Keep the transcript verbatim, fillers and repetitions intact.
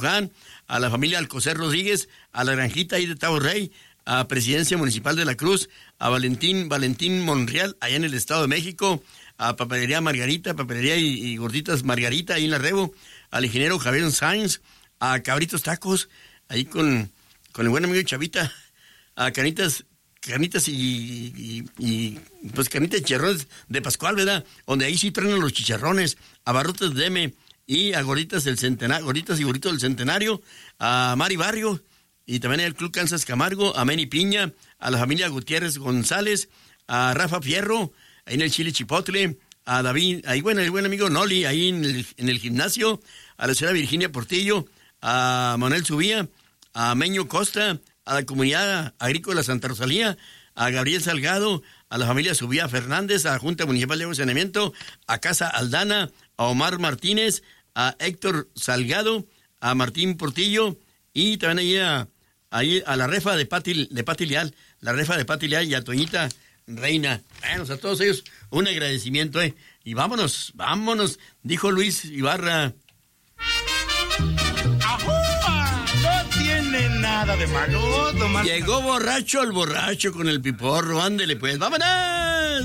Luján, a la familia Alcocer Rodríguez, a la granjita ahí de Tabo Rey, a Presidencia Municipal de la Cruz, a Valentín, Valentín Monreal, allá en el Estado de México, a Papelería Margarita, Papelería y, y Gorditas Margarita, ahí en la Rebo, al ingeniero Javier Sainz, a Cabritos Tacos, ahí con, con el buen amigo Chavita, a Canitas, Canitas y, y, y pues Canitas y Chicharrones de Pascual, ¿verdad? Donde ahí sí traen los chicharrones, a Barrotes de M y a Gorditas del Centenario, Gorditas y Gorditos del Centenario, a Mari Barrio, y también al Club Kansas Camargo, a Meni Piña, a la familia Gutiérrez González, a Rafa Fierro, ahí en el Chile Chipotle, a David, ahí bueno, el buen amigo Noli, ahí en el, en el gimnasio, a la señora Virginia Portillo, a Manuel Subía, a Meño Costa, a la comunidad agrícola Santa Rosalía, a Gabriel Salgado, a la familia Subía Fernández, a la Junta Municipal de Agua y Saneamiento, a Casa Aldana, a Omar Martínez, a Héctor Salgado, a Martín Portillo, y también ahí a, ahí a la refa de Pati, de Pati Leal, la refa de Pati Leal y a Toñita Reina. Bueno, a todos ellos un agradecimiento, ¿eh? Y vámonos, vámonos, dijo Luis Ibarra. ¡Ajúa! No tiene nada de malo. Tomar... Llegó borracho el borracho con el piporro, ándele pues, vámonos.